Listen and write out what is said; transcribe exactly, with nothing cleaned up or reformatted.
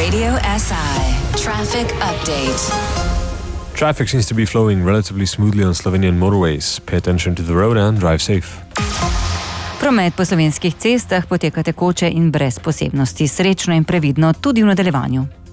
Radio S I traffic update. Traffic seems to be flowing relatively smoothly on Slovenian motorways. Pay attention to the road and drive safe. Promet po slovenskih cestah poteka tekoče in brez posebnosti. Srečno in previdno tudi v nadaljevanju.